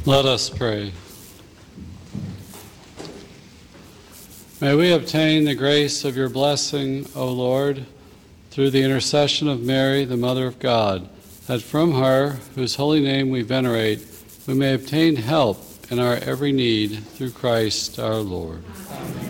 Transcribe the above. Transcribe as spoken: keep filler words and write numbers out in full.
Let us pray. May we obtain the grace of your blessing, O Lord, through the intercession of Mary, the Mother of God, that from her, whose holy name we venerate, we may obtain help in our every need through Christ our Lord. Amen.